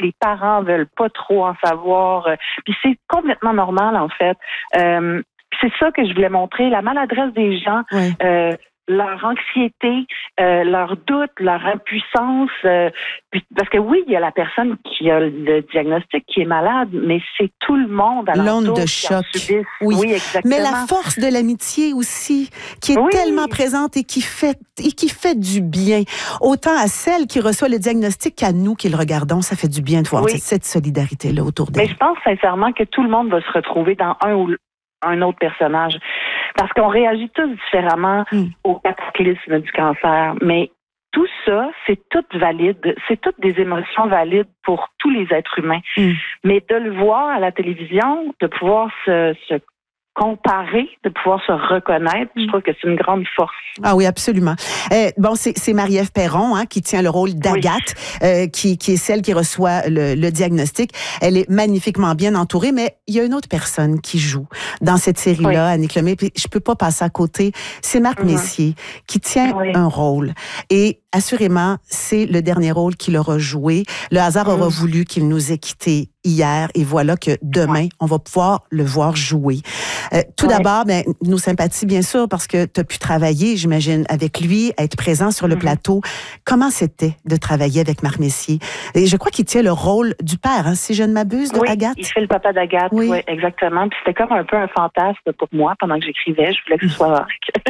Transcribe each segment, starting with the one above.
les parents veulent pas trop en savoir. Puis c'est complètement normal, en fait. C'est ça que je voulais montrer, la maladresse des gens, leur anxiété, leur doute, leur impuissance. Parce que oui, il y a la personne qui a le diagnostic qui est malade, mais c'est tout le monde à l'onde de choc. Oui, exactement. Mais la force de l'amitié aussi, qui est tellement présente et qui fait du bien. Autant à celle qui reçoit le diagnostic qu'à nous qui le regardons, ça fait du bien de voir cette solidarité-là autour d'elle. Mais je pense sincèrement que tout le monde va se retrouver dans un autre personnage. Parce qu'on réagit tous différemment au cataclysme du cancer. Mais tout ça, c'est tout valide. C'est toutes des émotions valides pour tous les êtres humains. Mais de le voir à la télévision, de pouvoir se comparer, de pouvoir se reconnaître, je trouve que c'est une grande force. Ah oui, absolument. Bon, c'est Marie-Ève Perron qui tient le rôle d'Agathe, qui est celle qui reçoit le diagnostic. Elle est magnifiquement bien entourée, mais il y a une autre personne qui joue dans cette série-là, Annick Lemay, puis je peux pas passer à côté. C'est Marc Messier qui tient un rôle. Et assurément, c'est le dernier rôle qu'il aura joué. Le hasard aura voulu qu'il nous ait quittés hier, et voilà que demain, on va pouvoir le voir jouer. Tout d'abord, nos sympathies, bien sûr, parce que tu as pu travailler, j'imagine, avec lui, être présent sur le plateau. Comment c'était de travailler avec Marc Messier? Et je crois qu'il tient le rôle du père, si je ne m'abuse, de Agathe. Il fait le papa d'Agathe, oui, exactement. Puis c'était comme un peu un fantasme pour moi pendant que j'écrivais. Je voulais que ce soit Marc.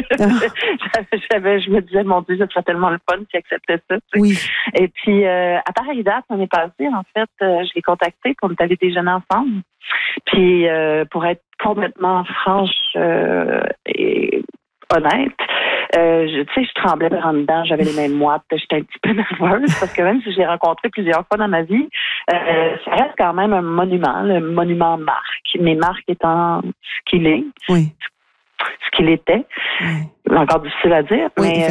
Je me disais, mon Dieu, ça serait tellement le fun s'il acceptait ça. Oui. Et puis, à pareille date, on est passé, en fait, je l'ai contacté, on est allé déjeuner ensemble. Puis, pour être complètement franche et honnête, je tremblais par en dedans, j'avais les mêmes moites, j'étais un petit peu nerveuse parce que même si je l'ai rencontré plusieurs fois dans ma vie, ça reste quand même un monument, le monument Marc. Mais Marc étant ce qu'il est, ce qu'il était, encore difficile à dire,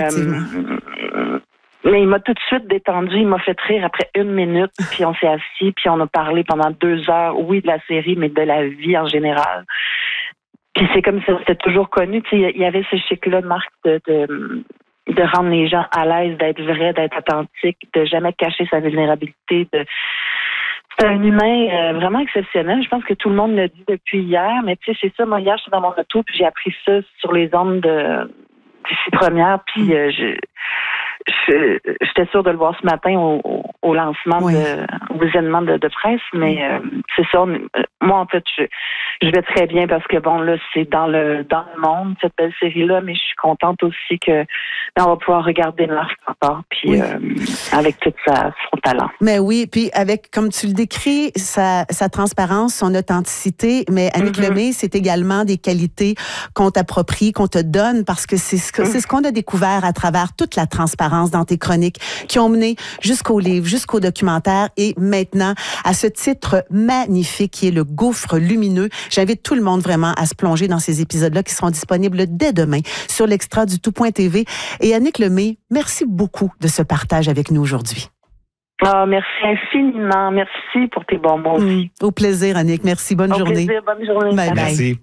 mais il m'a tout de suite détendu, il m'a fait rire après 1 minute, puis on s'est assis, puis on a parlé pendant 2 heures, oui, de la série, mais de la vie en général. Puis c'est comme si c'était toujours connu, tu sais, il y avait ce chic-là, Marc, de rendre les gens à l'aise, d'être vrai, d'être authentique, de jamais cacher sa vulnérabilité, c'est un humain vraiment exceptionnel. Je pense que tout le monde l'a dit depuis hier, mais tu sais, c'est ça, moi, hier, j'étais dans mon auto, puis j'ai appris ça sur les ondes d'ici première, puis j'étais sûre de le voir ce matin au lancement au visionnement de presse, mais c'est ça. Moi, en fait, je vais très bien parce que bon, là, c'est dans le monde, cette belle série-là, mais je suis contente aussi que on va pouvoir regarder Marc encore, puis avec tout son talent. Mais oui, puis avec, comme tu le décris, sa transparence, son authenticité, mais Annick Lemay, c'est également des qualités qu'on t'approprie, qu'on te donne, parce que c'est ce qu'on a découvert à travers toute la transparence dans tes chroniques, qui ont mené jusqu'au livre, jusqu'au documentaire, et maintenant à ce titre magnifique qui est Le Gouffre lumineux. J'invite tout le monde vraiment à se plonger dans ces épisodes-là qui seront disponibles dès demain sur l'extra du Tout.tv. Et Annick Lemay, merci beaucoup de ce partage avec nous aujourd'hui. Ah, merci infiniment. Merci pour tes bons mots aussi. Au plaisir, Annick. Merci. Bonne journée. Au plaisir. Bonne journée. Bye. Merci.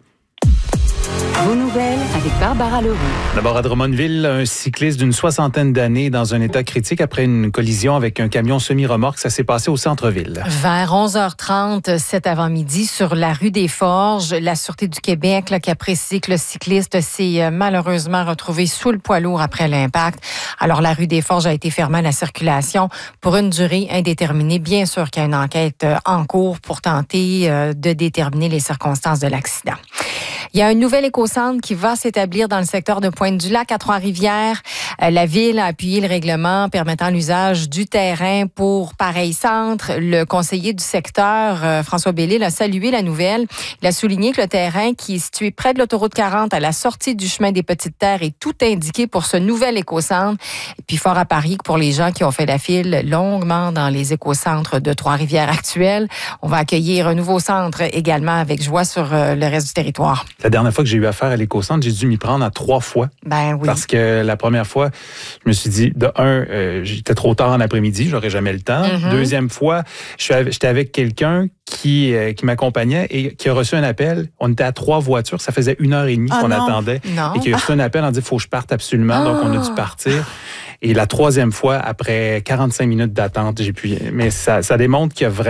Vos nouvelles avec Barbara Leroux. D'abord à Drummondville, un cycliste d'une 60aine d'années dans un état critique après une collision avec un camion semi-remorque. Ça s'est passé au centre-ville. Vers 11h30 cet avant-midi sur la rue des Forges, la Sûreté du Québec qui a précisé que le cycliste s'est malheureusement retrouvé sous le poids lourd après l'impact. Alors la rue des Forges a été fermée à la circulation pour une durée indéterminée. Bien sûr qu'il y a une enquête en cours pour tenter de déterminer les circonstances de l'accident. Il y a un nouvel écocentre qui va s'établir dans le secteur de Pointe-du-Lac à Trois-Rivières. La Ville a appuyé le règlement permettant l'usage du terrain pour pareil centre. Le conseiller du secteur, François Bellil, a salué la nouvelle. Il a souligné que le terrain qui est situé près de l'autoroute 40 à la sortie du chemin des Petites Terres est tout indiqué pour ce nouvel écocentre. Et puis fort à parier que pour les gens qui ont fait la file longuement dans les écocentres de Trois-Rivières actuels, on va accueillir un nouveau centre également avec joie sur le reste du territoire. La dernière fois que j'ai eu affaire à l'écocentre, j'ai dû m'y prendre à 3 fois. Ben oui. Parce que la première fois, je me suis dit, j'étais trop tard en après-midi, j'aurais jamais le temps. Deuxième fois, j'étais avec quelqu'un qui m'accompagnait et qui a reçu un appel. On était à 3 voitures, ça faisait 1h30 qu'on attendait. Non. Et qui a reçu un appel en disant, il faut que je parte absolument. Donc, on a dû partir. Et la 3e fois, après 45 minutes d'attente, j'ai pu... Mais ça démontre qu'il y a vraiment